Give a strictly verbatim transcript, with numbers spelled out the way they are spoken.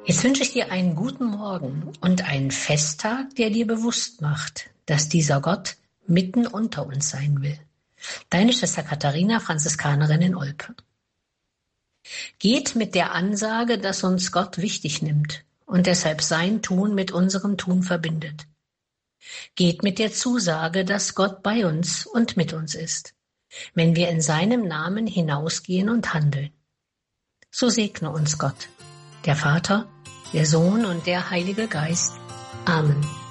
Jetzt wünsche ich dir einen guten Morgen und einen Festtag, der dir bewusst macht, dass dieser Gott mitten unter uns sein will. Deine Schwester Katharina, Franziskanerin in Olpe. Geht mit der Ansage, dass uns Gott wichtig nimmt und deshalb sein Tun mit unserem Tun verbindet. Geht mit der Zusage, dass Gott bei uns und mit uns ist, wenn wir in seinem Namen hinausgehen und handeln. So segne uns Gott, der Vater, der Sohn und der Heilige Geist. Amen.